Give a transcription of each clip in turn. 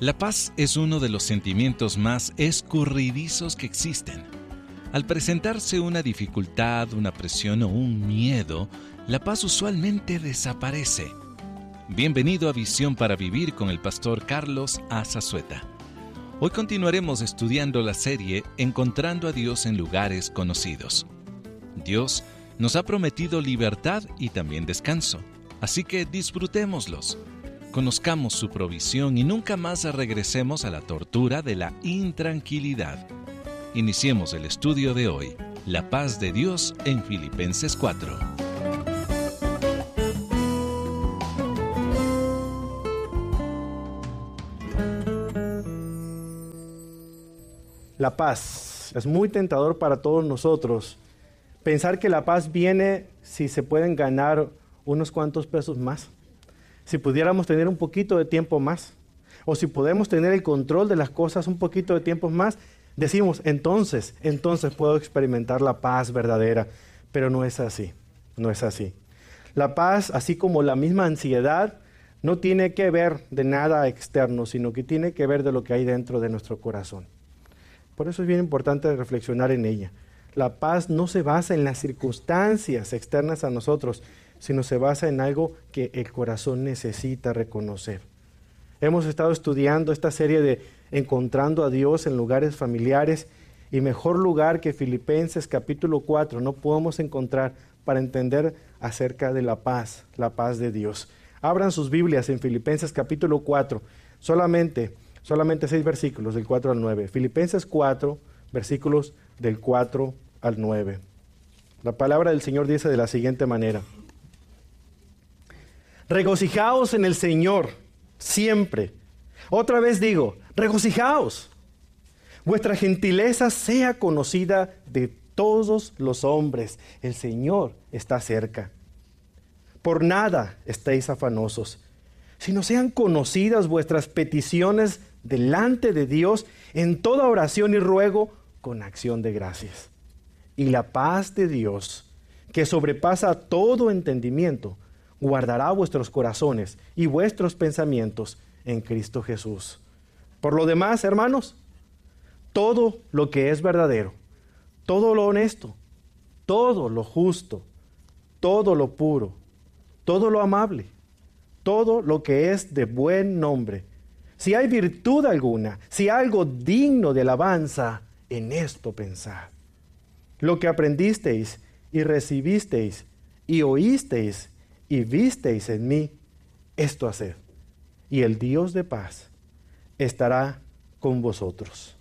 La paz es uno de los sentimientos más escurridizos que existen. Al presentarse una dificultad, una presión o un miedo, la paz usualmente desaparece. Bienvenido a Visión para Vivir con el pastor Carlos Azazueta. Hoy continuaremos estudiando la serie Encontrando a Dios en lugares conocidos. Dios nos ha prometido libertad y también descanso, así que disfrutémoslos. Conozcamos su provisión y nunca más regresemos a la tortura de la intranquilidad. Iniciemos el estudio de hoy, la paz de Dios en Filipenses 4. La paz. Es muy tentador para todos nosotros pensar que la paz viene si se pueden ganar unos cuantos pesos más, si pudiéramos tener un poquito de tiempo más, o si podemos tener el control de las cosas un poquito de tiempo más, decimos, entonces puedo experimentar la paz verdadera. Pero no es así, no es así. La paz, así como la misma ansiedad, no tiene que ver de nada externo, sino que tiene que ver de lo que hay dentro de nuestro corazón. Por eso es bien importante reflexionar en ella. La paz no se basa en las circunstancias externas a nosotros, sino se basa en algo que el corazón necesita reconocer. Hemos estado estudiando esta serie de Encontrando a Dios en lugares familiares, y mejor lugar que Filipenses capítulo 4 no podemos encontrar para entender acerca de la paz de Dios. Abran sus Biblias en Filipenses capítulo 4, solamente 6 versículos, del 4 al 9. Filipenses 4, versículos del 4 al 9. La palabra del Señor dice de la siguiente manera: regocijaos en el Señor siempre. Otra vez digo, regocijaos. Vuestra gentileza sea conocida de todos los hombres. El Señor está cerca. Por nada estéis afanosos, sino sean conocidas vuestras peticiones delante de Dios en toda oración y ruego con acción de gracias. Y la paz de Dios, que sobrepasa todo entendimiento, guardará vuestros corazones y vuestros pensamientos en Cristo Jesús. Por lo demás, hermanos, todo lo que es verdadero, todo lo honesto, todo lo justo, todo lo puro, todo lo amable, todo lo que es de buen nombre, si hay virtud alguna, si hay algo digno de alabanza, en esto pensad. Lo que aprendisteis y recibisteis y oísteis y visteis en mí, esto haced, y el Dios de paz estará con vosotros.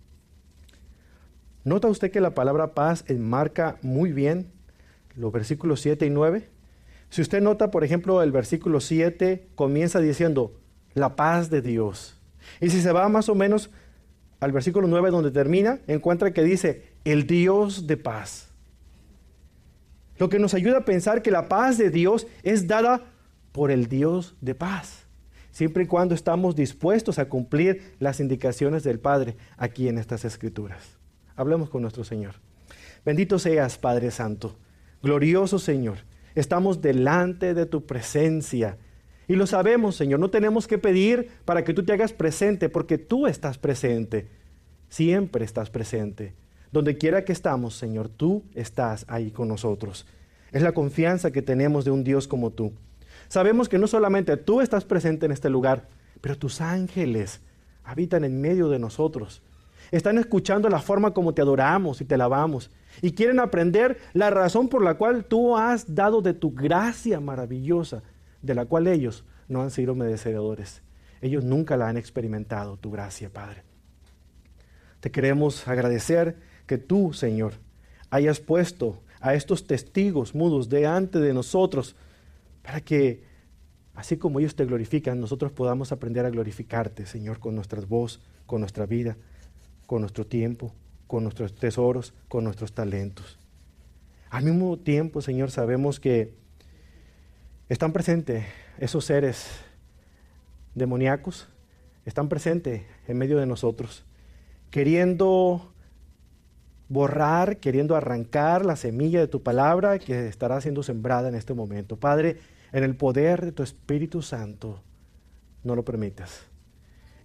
¿Nota usted que la palabra paz enmarca muy bien los versículos 7 y 9? Si usted nota, por ejemplo, el versículo 7 comienza diciendo, la paz de Dios. Y si se va más o menos al versículo 9 donde termina, encuentra que dice, el Dios de paz. Lo que nos ayuda a pensar que la paz de Dios es dada por el Dios de paz, siempre y cuando estamos dispuestos a cumplir las indicaciones del Padre aquí en estas Escrituras. Hablemos con nuestro Señor. Bendito seas, Padre Santo, glorioso Señor, estamos delante de tu presencia. Y lo sabemos, Señor, no tenemos que pedir para que tú te hagas presente, porque tú estás presente, siempre estás presente. Donde quiera que estamos, Señor, tú estás ahí con nosotros. Es la confianza que tenemos de un Dios como tú. Sabemos que no solamente tú estás presente en este lugar, pero tus ángeles habitan en medio de nosotros. Están escuchando la forma como te adoramos y te alabamos, y quieren aprender la razón por la cual tú has dado de tu gracia maravillosa, de la cual ellos no han sido merecedores. Ellos nunca la han experimentado, tu gracia, Padre. Te queremos agradecer que tú, Señor, hayas puesto a estos testigos mudos delante de nosotros para que, así como ellos te glorifican, nosotros podamos aprender a glorificarte, Señor, con nuestra voz, con nuestra vida, con nuestro tiempo, con nuestros tesoros, con nuestros talentos. Al mismo tiempo, Señor, sabemos que están presentes esos seres demoníacos, están presentes en medio de nosotros, queriendo borrar, queriendo arrancar la semilla de tu palabra que estará siendo sembrada en este momento. Padre, en el poder de tu Espíritu Santo, no lo permitas.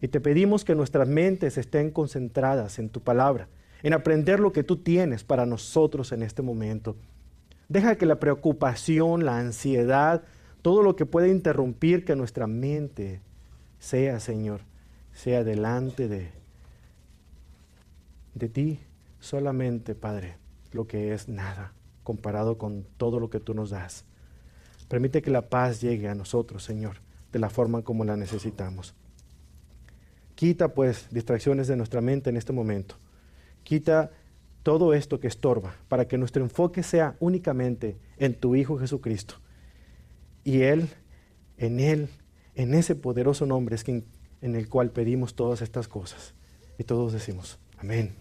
Y te pedimos que nuestras mentes estén concentradas en tu palabra, en aprender lo que tú tienes para nosotros en este momento. Deja que la preocupación, la ansiedad, todo lo que puede interrumpir que nuestra mente sea, Señor, sea delante de ti solamente, Padre, lo que es nada comparado con todo lo que tú nos das. Permite que la paz llegue a nosotros, Señor, de la forma como la necesitamos. Quita, pues, distracciones de nuestra mente en este momento. Quita todo esto que estorba para que nuestro enfoque sea únicamente en tu Hijo Jesucristo. Y en ese poderoso nombre es en el cual pedimos todas estas cosas. Y todos decimos, amén.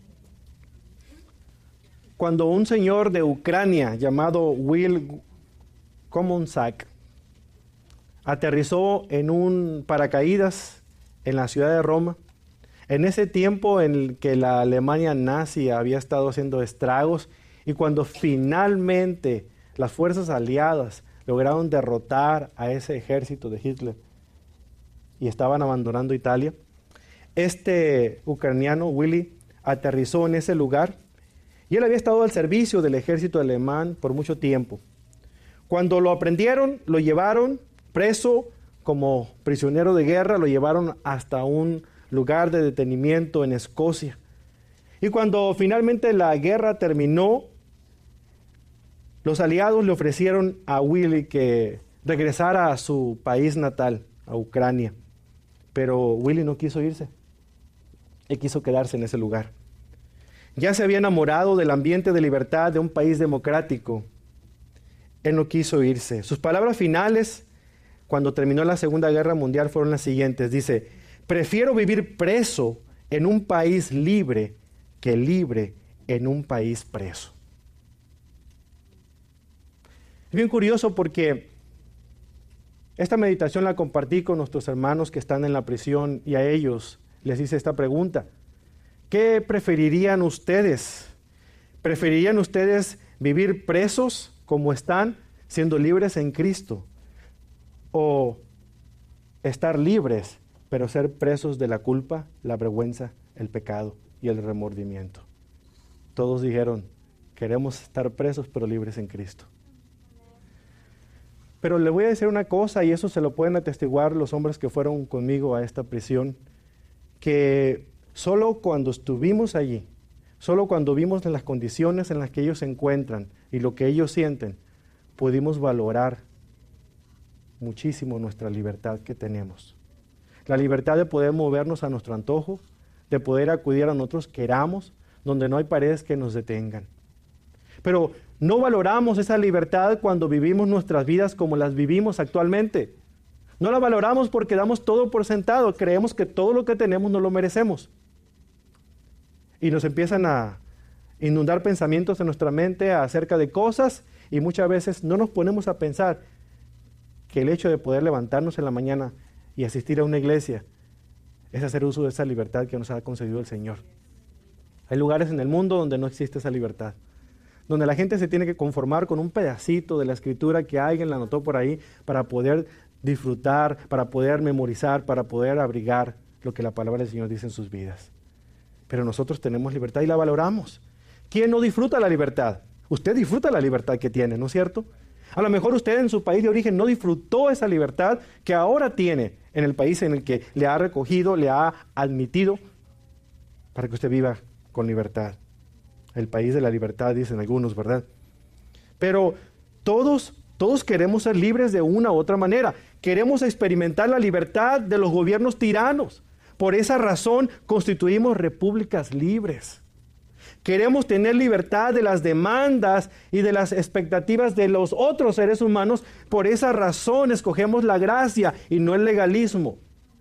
Cuando un señor de Ucrania llamado Will Komonsak aterrizó en un paracaídas en la ciudad de Roma, en ese tiempo en el que la Alemania nazi había estado haciendo estragos, y cuando finalmente las fuerzas aliadas lograron derrotar a ese ejército de Hitler y estaban abandonando Italia, este ucraniano, Willy, aterrizó en ese lugar y él había estado al servicio del ejército alemán por mucho tiempo. Cuando lo aprendieron, lo llevaron preso como prisionero de guerra, lo llevaron hasta un lugar de detenimiento en Escocia. Y cuando finalmente la guerra terminó, los aliados le ofrecieron a Willy que regresara a su país natal, a Ucrania. Pero Willy no quiso irse. Él quiso quedarse en ese lugar. Ya se había enamorado del ambiente de libertad de un país democrático. Él no quiso irse. Sus palabras finales, cuando terminó la Segunda Guerra Mundial, fueron las siguientes. Dice, prefiero vivir preso en un país libre que libre en un país preso. Es bien curioso porque esta meditación la compartí con nuestros hermanos que están en la prisión y a ellos les hice esta pregunta. ¿Qué preferirían ustedes? ¿Preferirían ustedes vivir presos como están, siendo libres en Cristo? ¿O estar libres, pero ser presos de la culpa, la vergüenza, el pecado y el remordimiento? Todos dijeron, queremos estar presos, pero libres en Cristo. Pero le voy a decir una cosa, y eso se lo pueden atestiguar los hombres que fueron conmigo a esta prisión, que solo cuando estuvimos allí, solo cuando vimos las condiciones en las que ellos se encuentran y lo que ellos sienten, pudimos valorar muchísimo nuestra libertad que tenemos. La libertad de poder movernos a nuestro antojo, de poder acudir a nosotros queramos, donde no hay paredes que nos detengan. Pero no valoramos esa libertad cuando vivimos nuestras vidas como las vivimos actualmente. No la valoramos porque damos todo por sentado, creemos que todo lo que tenemos no lo merecemos. Y nos empiezan a inundar pensamientos en nuestra mente acerca de cosas y muchas veces no nos ponemos a pensar que el hecho de poder levantarnos en la mañana y asistir a una iglesia es hacer uso de esa libertad que nos ha concedido el Señor. Hay lugares en el mundo donde no existe esa libertad, donde la gente se tiene que conformar con un pedacito de la escritura que alguien la anotó por ahí para poder disfrutar, para poder memorizar, para poder abrigar lo que la palabra del Señor dice en sus vidas. Pero nosotros tenemos libertad y la valoramos. ¿Quién no disfruta la libertad? Usted disfruta la libertad que tiene, ¿no es cierto? A lo mejor usted en su país de origen no disfrutó esa libertad que ahora tiene en el país en el que le ha recogido, le ha admitido para que usted viva con libertad. El país de la libertad, dicen algunos, ¿verdad? Pero todos queremos ser libres de una u otra manera. Queremos experimentar la libertad de los gobiernos tiranos. Por esa razón constituimos repúblicas libres. Queremos tener libertad de las demandas y de las expectativas de los otros seres humanos. Por esa razón escogemos la gracia y no el legalismo.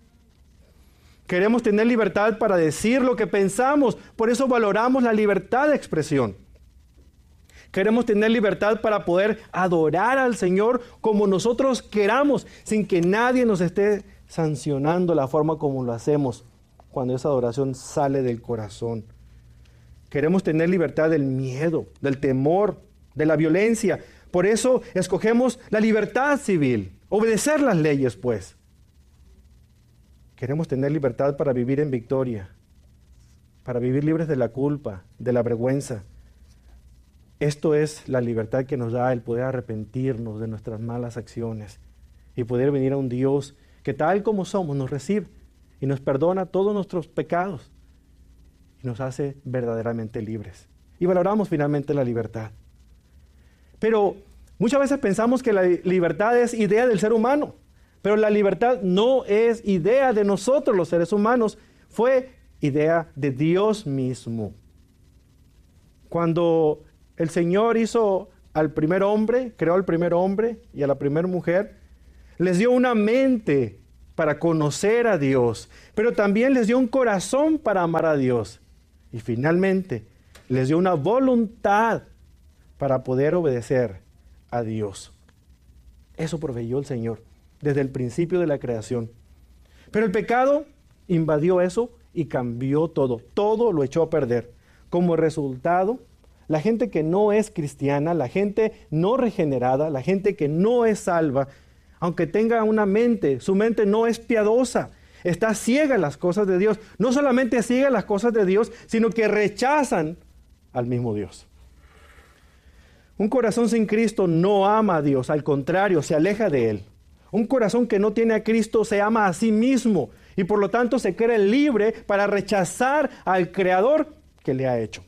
Queremos tener libertad para decir lo que pensamos. Por eso valoramos la libertad de expresión. Queremos tener libertad para poder adorar al Señor como nosotros queramos, sin que nadie nos esté sancionando la forma como lo hacemos cuando esa adoración sale del corazón. Queremos tener libertad del miedo, del temor, de la violencia. Por eso escogemos la libertad civil, obedecer las leyes, pues. Queremos tener libertad para vivir en victoria, para vivir libres de la culpa, de la vergüenza. Esto es la libertad que nos da el poder arrepentirnos de nuestras malas acciones y poder venir a un Dios que tal como somos nos recibe y nos perdona todos nuestros pecados y nos hace verdaderamente libres. Y valoramos finalmente la libertad. Pero muchas veces pensamos que la libertad es idea del ser humano, pero la libertad no es idea de nosotros los seres humanos, fue idea de Dios mismo. Cuando el Señor hizo al primer hombre, creó al primer hombre y a la primera mujer, les dio una mente para conocer a Dios, pero también les dio un corazón para amar a Dios. Y finalmente les dio una voluntad para poder obedecer a Dios. Eso proveyó el Señor desde el principio de la creación. Pero el pecado invadió eso y cambió todo. Todo lo echó a perder. Como resultado, la gente que no es cristiana, la gente no regenerada, la gente que no es salva, aunque tenga una mente, su mente no es piadosa, está ciega en las cosas de Dios. No solamente ciega en las cosas de Dios, sino que rechazan al mismo Dios. Un corazón sin Cristo no ama a Dios, al contrario, se aleja de Él. Un corazón que no tiene a Cristo se ama a sí mismo y por lo tanto se cree libre para rechazar al Creador que le ha hecho.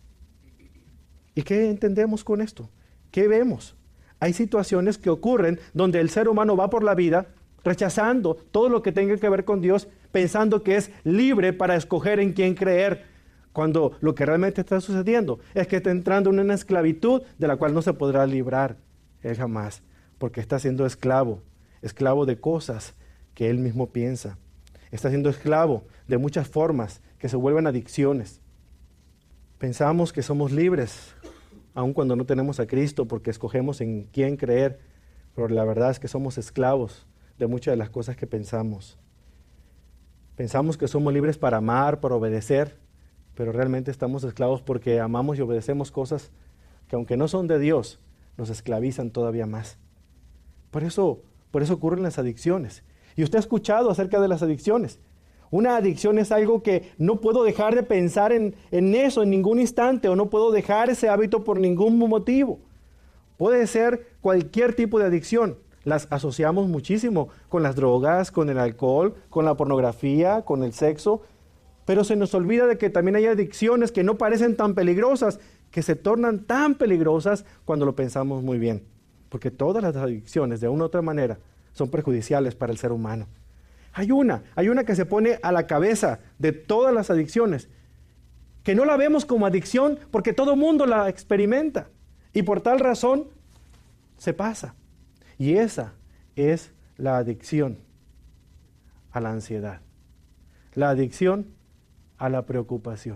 ¿Y qué entendemos con esto? ¿Qué vemos? Hay situaciones que ocurren donde el ser humano va por la vida rechazando todo lo que tenga que ver con Dios, pensando que es libre para escoger en quién creer, cuando lo que realmente está sucediendo es que está entrando en una esclavitud de la cual no se podrá librar él jamás, porque está siendo esclavo de cosas que él mismo piensa. Está siendo esclavo de muchas formas que se vuelven adicciones. Pensamos que somos libres, aun cuando no tenemos a Cristo, porque escogemos en quién creer, pero la verdad es que somos esclavos de muchas de las cosas que pensamos. Pensamos que somos libres para amar, para obedecer, pero realmente estamos esclavos porque amamos y obedecemos cosas que aunque no son de Dios, nos esclavizan todavía más. Por eso ocurren las adicciones. Y usted ha escuchado acerca de las adicciones. Una adicción es algo que no puedo dejar de pensar en eso en ningún instante, o no puedo dejar ese hábito por ningún motivo. Puede ser cualquier tipo de adicción. Las asociamos muchísimo con las drogas, con el alcohol, con la pornografía, con el sexo, pero se nos olvida de que también hay adicciones que no parecen tan peligrosas, que se tornan tan peligrosas cuando lo pensamos muy bien. Porque todas las adicciones, de una u otra manera, son perjudiciales para el ser humano. Hay una que se pone a la cabeza de todas las adicciones, que no la vemos como adicción porque todo mundo la experimenta. Y por tal razón, se pasa. Y esa es la adicción a la ansiedad. La adicción a la preocupación.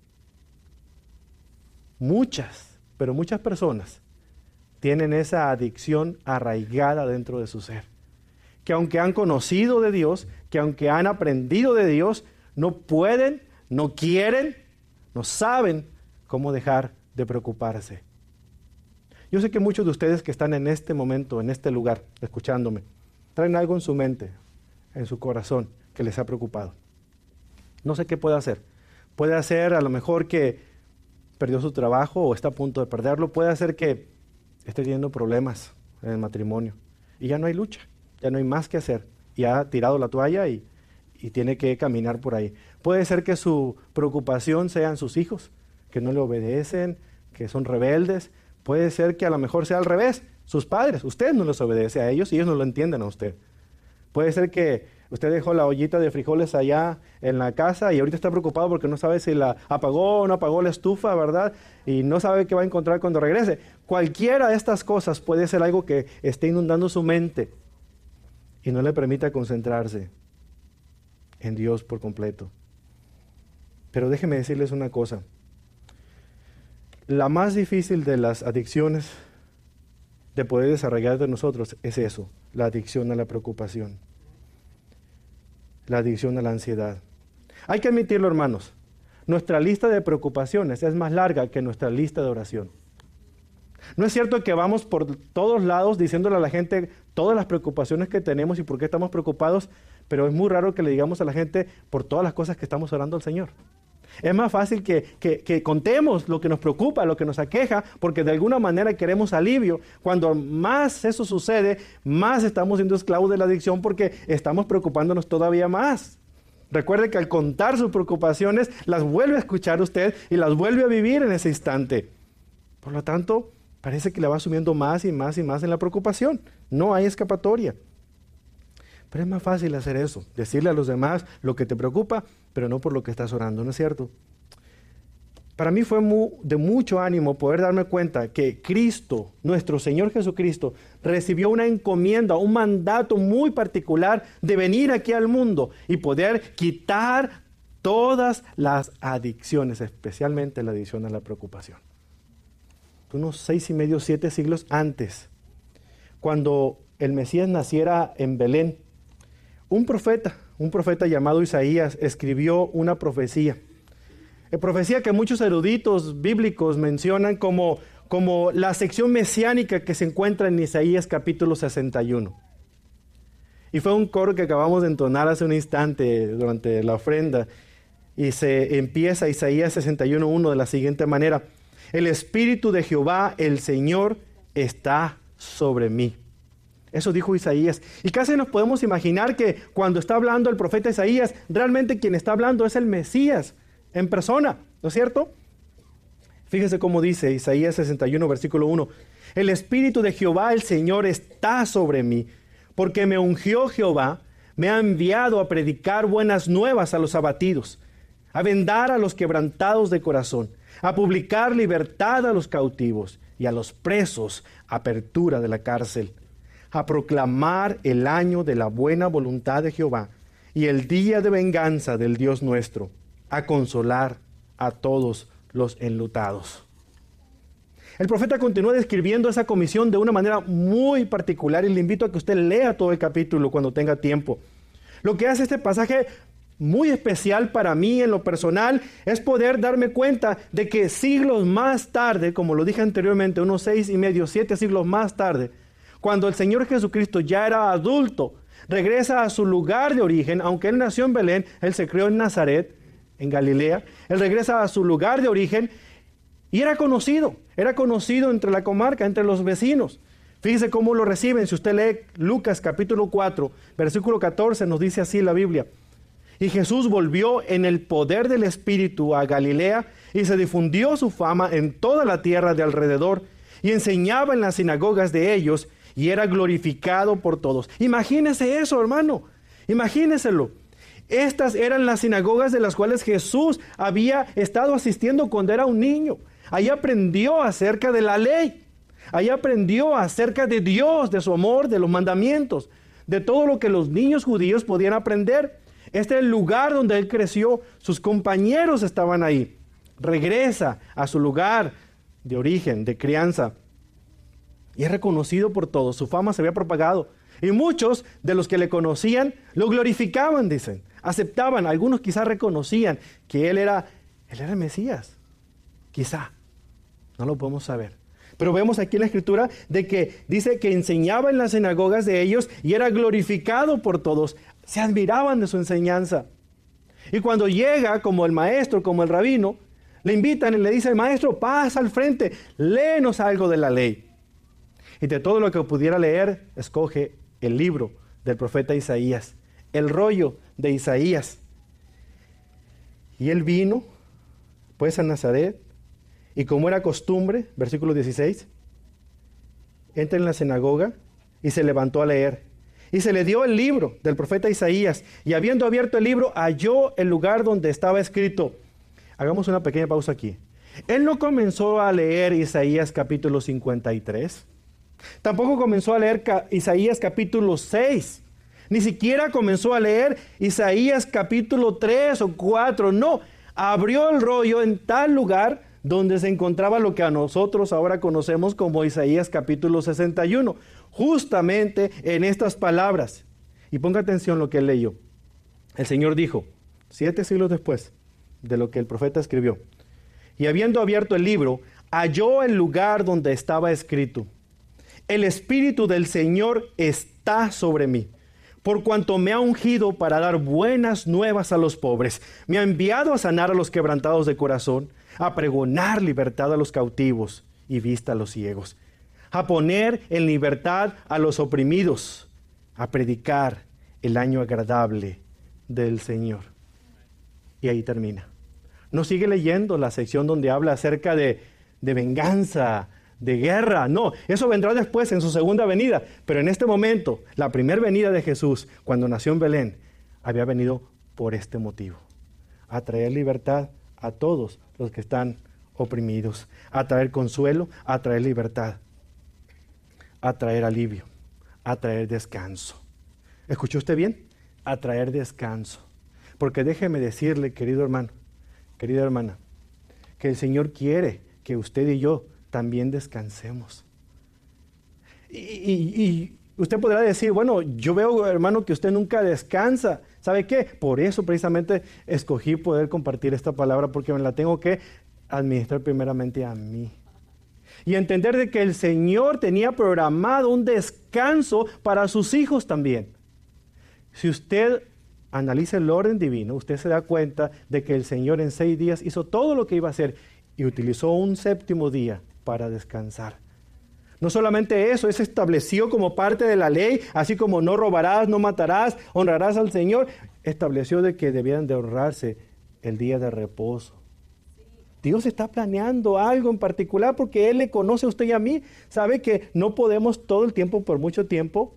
Pero muchas personas tienen esa adicción arraigada dentro de su ser. Que aunque han conocido de Dios, que aunque han aprendido de Dios, no pueden, no quieren, no saben cómo dejar de preocuparse. Yo sé que muchos de ustedes que están en este momento, en este lugar, escuchándome, traen algo en su mente, en su corazón, que les ha preocupado. No sé qué puede hacer. Puede ser a lo mejor que perdió su trabajo o está a punto de perderlo. Puede ser que esté teniendo problemas en el matrimonio y ya no hay lucha, ya no hay más que hacer. Y ha tirado la toalla y tiene que caminar por ahí. Puede ser que su preocupación sean sus hijos, que no le obedecen, que son rebeldes. Puede ser que a lo mejor sea al revés, sus padres. Usted no les obedece a ellos y ellos no lo entienden a usted. Puede ser que usted dejó la ollita de frijoles allá en la casa y ahorita está preocupado porque no sabe si la apagó o no apagó la estufa, ¿verdad? Y no sabe qué va a encontrar cuando regrese. Cualquiera de estas cosas puede ser algo que esté inundando su mente y no le permita concentrarse en Dios por completo. Pero déjeme decirles una cosa. La más difícil de las adicciones de poder desarrollar de nosotros es eso, la adicción a la preocupación, la adicción a la ansiedad. Hay que admitirlo, hermanos, nuestra lista de preocupaciones es más larga que nuestra lista de oración. No es cierto que vamos por todos lados diciéndole a la gente todas las preocupaciones que tenemos y por qué estamos preocupados, pero es muy raro que le digamos a la gente por todas las cosas que estamos orando al Señor. Es más fácil que contemos lo que nos preocupa, lo que nos aqueja, porque de alguna manera queremos alivio. Cuando más eso sucede, más estamos siendo esclavos de la adicción porque estamos preocupándonos todavía más. Recuerde que al contar sus preocupaciones, las vuelve a escuchar usted y las vuelve a vivir en ese instante. Por lo tanto, parece que le va subiendo más y más y más en la preocupación. No hay escapatoria. Pero es más fácil hacer eso, decirle a los demás lo que te preocupa, pero no por lo que estás orando, ¿no es cierto? Para mí fue de mucho ánimo poder darme cuenta que Cristo, nuestro Señor Jesucristo, recibió una encomienda, un mandato muy particular de venir aquí al mundo y poder quitar todas las adicciones, especialmente la adicción a la preocupación. Unos 6 y medio, 7 siglos antes, cuando el Mesías naciera en Belén, un profeta llamado Isaías escribió una profecía. Profecía que muchos eruditos bíblicos mencionan como la sección mesiánica que se encuentra en Isaías capítulo 61. Y fue un coro que acabamos de entonar hace un instante durante la ofrenda. Y se empieza Isaías 61:1 de la siguiente manera: el Espíritu de Jehová, el Señor, está sobre mí. Eso dijo Isaías. Y casi nos podemos imaginar que cuando está hablando el profeta Isaías, realmente quien está hablando es el Mesías en persona, ¿no es cierto? Fíjese cómo dice Isaías 61, versículo 1. El Espíritu de Jehová, el Señor, está sobre mí, porque me ungió Jehová, me ha enviado a predicar buenas nuevas a los abatidos, a vendar a los quebrantados de corazón, a publicar libertad a los cautivos y a los presos apertura de la cárcel, a proclamar el año de la buena voluntad de Jehová y el día de venganza del Dios nuestro, a consolar a todos los enlutados. El profeta continúa describiendo esa comisión de una manera muy particular y le invito a que usted lea todo el capítulo cuando tenga tiempo. Lo que hace este pasaje muy especial para mí en lo personal es poder darme cuenta de que siglos más tarde, como lo dije anteriormente, unos 6 y medio, 7 siglos más tarde, cuando el Señor Jesucristo ya era adulto, regresa a su lugar de origen. Aunque Él nació en Belén, Él se crió en Nazaret, en Galilea. Él regresa a su lugar de origen y era conocido entre la comarca, entre los vecinos. Fíjese cómo lo reciben. Si usted lee Lucas capítulo 4, versículo 14, nos dice así la Biblia: y Jesús volvió en el poder del Espíritu a Galilea y se difundió su fama en toda la tierra de alrededor y enseñaba en las sinagogas de ellos y era glorificado por todos. Imagínese eso, hermano. Imagíneselo. Estas eran las sinagogas de las cuales Jesús había estado asistiendo cuando era un niño. Ahí aprendió acerca de la ley. Ahí aprendió acerca de Dios, de su amor, de los mandamientos, de todo lo que los niños judíos podían aprender. Este es el lugar donde él creció. Sus compañeros estaban ahí. Regresa a su lugar de origen, de crianza. Y es reconocido por todos. Su fama se había propagado. Y muchos de los que le conocían lo glorificaban, dicen. Aceptaban. Algunos quizás reconocían que él era el Mesías. Quizá. No lo podemos saber. Pero vemos aquí en la Escritura de que dice que enseñaba en las sinagogas de ellos y era glorificado por todos. Se admiraban de su enseñanza. Y cuando llega como el maestro, como el rabino, le invitan y le dicen: maestro, pasa al frente, léenos algo de la ley. Y de todo lo que pudiera leer, escoge el libro del profeta Isaías, el rollo de Isaías. Y él vino, pues, a Nazaret, y como era costumbre, versículo 16, entra en la sinagoga y se levantó a leer. Y se le dio el libro del profeta Isaías, y habiendo abierto el libro, halló el lugar donde estaba escrito. Hagamos una pequeña pausa aquí. Él no comenzó a leer Isaías capítulo 53. Tampoco comenzó a leer Isaías capítulo 6. Ni siquiera comenzó a leer Isaías capítulo 3 o 4. No, abrió el rollo en tal lugar donde se encontraba lo que a nosotros ahora conocemos como Isaías capítulo 61. Justamente en estas palabras. Y ponga atención lo que él leyó. El Señor dijo, 7 siglos después de lo que el profeta escribió: y habiendo abierto el libro, halló el lugar donde estaba escrito: el Espíritu del Señor está sobre mí, por cuanto me ha ungido para dar buenas nuevas a los pobres. Me ha enviado a sanar a los quebrantados de corazón, a pregonar libertad a los cautivos y vista a los ciegos, a poner en libertad a los oprimidos, a predicar el año agradable del Señor. Y ahí termina. No sigue leyendo la sección donde habla acerca de venganza, de guerra. No, eso vendrá después en su segunda venida. Pero en este momento, la primera venida de Jesús, cuando nació en Belén, había venido por este motivo: a traer libertad a todos los que están oprimidos, a traer consuelo, a traer libertad, a traer alivio, a traer descanso. ¿Escuchó usted bien? A traer descanso. Porque déjeme decirle, querido hermano, querida hermana, que el Señor quiere que usted y yo también descansemos. Y usted podrá decir, bueno, yo veo, hermano, que usted nunca descansa. ¿Sabe qué? Por eso precisamente escogí poder compartir esta palabra, porque me la tengo que administrar primeramente a mí. Y entender de que el Señor tenía programado un descanso para sus hijos también. Si usted analiza el orden divino, usted se da cuenta de que el Señor en 6 días hizo todo lo que iba a hacer y utilizó un 7º día para descansar. No solamente eso, se estableció como parte de la ley, así como no robarás, no matarás, honrarás al Señor, estableció de que debían de honrarse el día de reposo. Dios está planeando algo en particular porque Él le conoce a usted y a mí. Sabe que no podemos todo el tiempo, por mucho tiempo,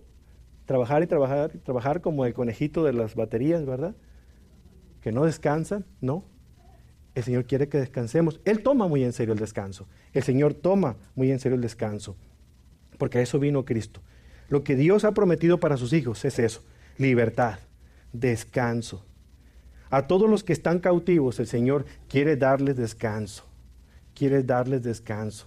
trabajar como el conejito de las baterías, ¿verdad? Que no descansan, no. El Señor quiere que descansemos. Él toma muy en serio el descanso. El Señor toma muy en serio el descanso. Porque a eso vino Cristo. Lo que Dios ha prometido para sus hijos es eso: libertad, descanso. A todos los que están cautivos, el Señor quiere darles descanso. Quiere darles descanso.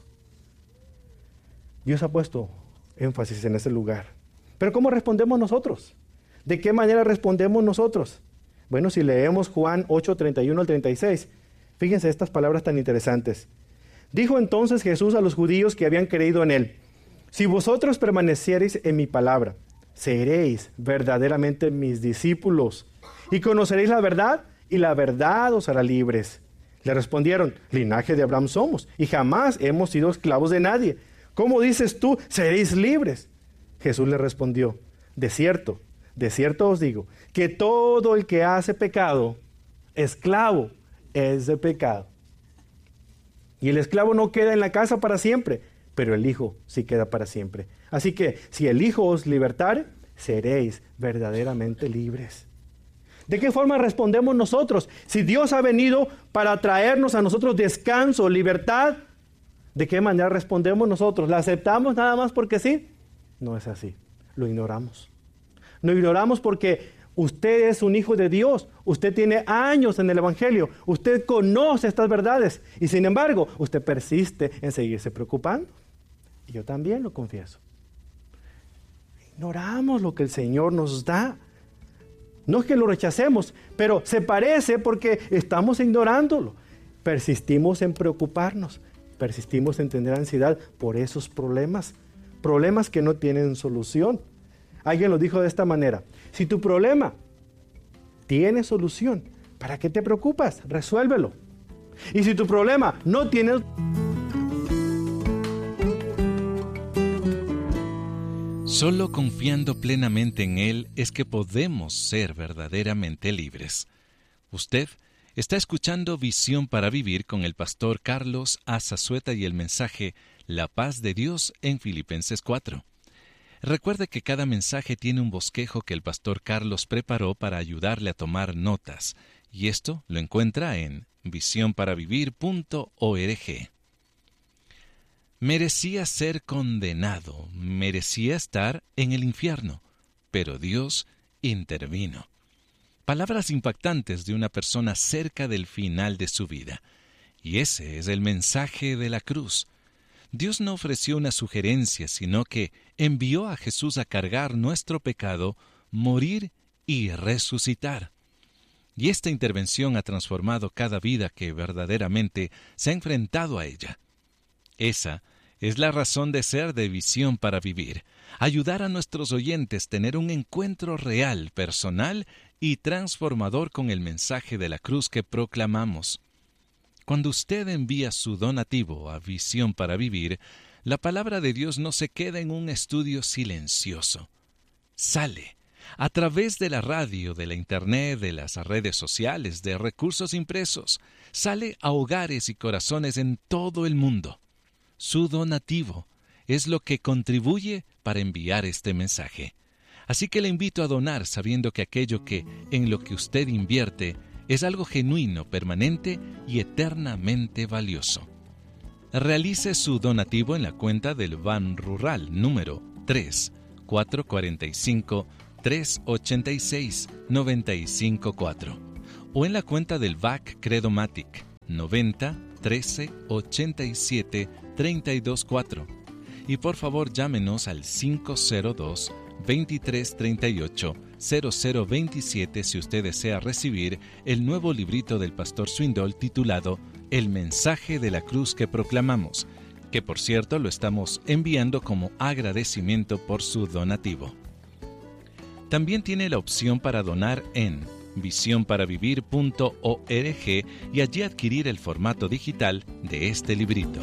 Dios ha puesto énfasis en ese lugar. Pero ¿cómo respondemos nosotros? ¿De qué manera respondemos nosotros? Bueno, si leemos Juan 8, 31 al 36, fíjense estas palabras tan interesantes. Dijo entonces Jesús a los judíos que habían creído en Él: si vosotros permaneciereis en mi palabra, seréis verdaderamente mis discípulos, y conoceréis la verdad, y la verdad os hará libres. Le respondieron: linaje de Abraham somos, y jamás hemos sido esclavos de nadie. ¿Cómo dices tú, seréis libres? Jesús le respondió: de cierto os digo, que todo el que hace pecado, esclavo es de pecado. Y el esclavo no queda en la casa para siempre, pero el Hijo sí queda para siempre. Así que, si el Hijo os libertare, seréis verdaderamente libres. ¿De qué forma respondemos nosotros? Si Dios ha venido para traernos a nosotros descanso, libertad, ¿de qué manera respondemos nosotros? ¿La aceptamos nada más porque sí? No es así. Lo ignoramos. Lo ignoramos porque usted es un hijo de Dios. Usted tiene años en el Evangelio. Usted conoce estas verdades. Y sin embargo, usted persiste en seguirse preocupando. Y yo también lo confieso. Ignoramos lo que el Señor nos da. No es que lo rechacemos, pero se parece porque estamos ignorándolo. Persistimos en preocuparnos. Persistimos en tener ansiedad por esos problemas. Problemas que no tienen solución. Alguien lo dijo de esta manera: si tu problema tiene solución, ¿para qué te preocupas? Resuélvelo. Y si tu problema no tiene... Solo confiando plenamente en Él es que podemos ser verdaderamente libres. Usted está escuchando Visión para Vivir con el pastor Carlos A. Zazueta y el mensaje La paz de Dios en Filipenses 4. Recuerde que cada mensaje tiene un bosquejo que el pastor Carlos preparó para ayudarle a tomar notas, y esto lo encuentra en visionparavivir.org. Merecía ser condenado, merecía estar en el infierno, pero Dios intervino. Palabras impactantes de una persona cerca del final de su vida. Y ese es el mensaje de la cruz. Dios no ofreció una sugerencia, sino que envió a Jesús a cargar nuestro pecado, morir y resucitar. Y esta intervención ha transformado cada vida que verdaderamente se ha enfrentado a ella. Esa Es la razón de ser de Visión para Vivir. Ayudar a nuestros oyentes a tener un encuentro real, personal y transformador con el mensaje de la cruz que proclamamos. Cuando usted envía su donativo a Visión para Vivir, la palabra de Dios no se queda en un estudio silencioso. Sale a través de la radio, de la internet, de las redes sociales, de recursos impresos. Sale a hogares y corazones en todo el mundo. Su donativo es lo que contribuye para enviar este mensaje. Así que le invito a donar sabiendo que aquello en lo que usted invierte es algo genuino, permanente y eternamente valioso. Realice su donativo en la cuenta del Ban Rural número 3-445-386-954 o en la cuenta del VAC Credomatic 90-13-87-324. Y por favor llámenos al 502-2338-0027 si usted desea recibir el nuevo librito del Pastor Swindoll titulado El mensaje de la cruz que proclamamos, que por cierto lo estamos enviando como agradecimiento por su donativo. También tiene la opción para donar en visionparavivir.org y allí adquirir el formato digital de este librito.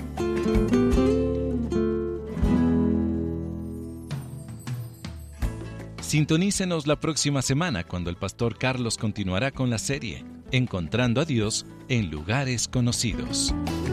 Sintonícenos la próxima semana cuando el Pastor Carlos continuará con la serie Encontrando a Dios en lugares conocidos.